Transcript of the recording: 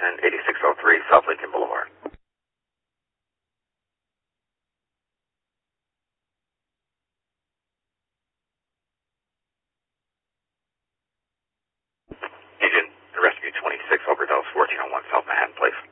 Manhattan, 8603 South Lincoln Boulevard. Agent, Rescue 26 Overdose, 1401 South Manhattan, please.